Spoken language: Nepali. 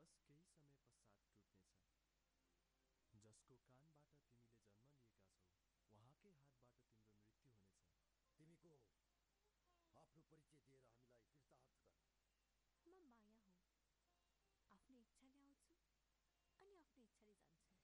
बस केही समय पश्चात टुट्नेछ। जसको कानबाट तिमीले जन्म लिएका छौ उहाँकै हातबाट तिम्रो मृत्यु हुनेछ। तिमी को हौ? आफ्नो परिचय दिएर हामीलाई कृतार्थ गर। म माया हुँ। आफ्नो इच्छाले आउँछु अनि आफ्नो इच्छाले जान्छु।